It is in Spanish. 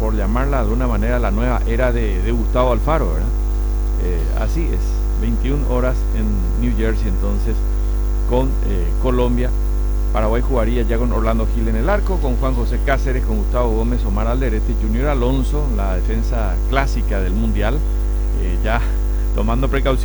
por llamarla de una manera, la nueva era de Gustavo Alfaro, ¿verdad? Así es, 21 horas en New Jersey entonces con Colombia. Paraguay jugaría ya con Orlando Gil en el arco, con Juan José Cáceres, con Gustavo Gómez, Omar Alderete, Junior Alonso, la defensa clásica del Mundial, ya tomando precaución.